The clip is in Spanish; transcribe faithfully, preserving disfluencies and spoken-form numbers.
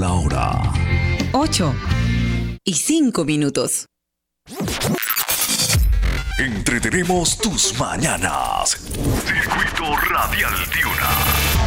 la hora. Ocho y cinco minutos. Entretenemos tus mañanas. Circuito Radial Tiuna.